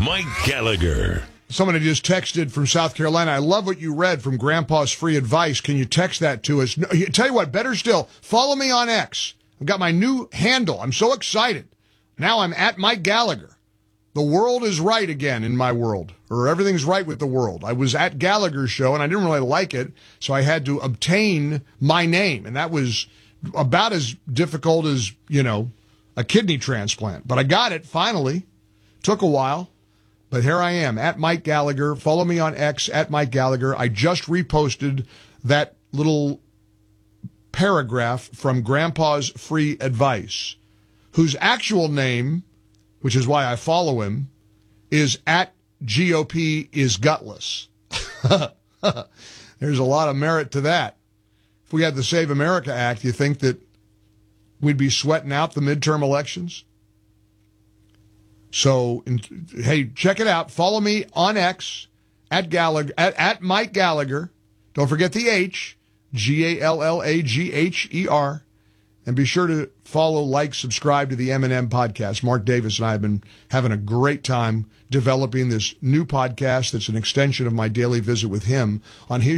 Mike Gallagher. Somebody just texted from South Carolina. I love what you read from Grandpa's free advice. Can you text that to us? No, tell you what, better still, follow me on X. I've got my new handle. I'm so excited. Now I'm at Mike Gallagher. The world is right again in my world, or everything's right with the world. I was at Gallagher's show, and I didn't really like it, so I had to obtain my name, and that was about as difficult as, a kidney transplant. But I got it, finally. Took a while, but here I am, at Mike Gallagher. Follow me on X, at Mike Gallagher. I just reposted that little paragraph from Grandpa's free advice, whose actual name, which is why I follow him, is at GOP is gutless. There's a lot of merit to that. If we had the Save America Act, you think that we'd be sweating out the midterm elections? So, hey, check it out. Follow me on X, at Gallagher, at Mike Gallagher. Don't forget the H, Gallagher. And be sure to follow, like, subscribe to the M&M podcast. Mark Davis and I have been having a great time developing this new podcast that's an extension of my daily visit with him on his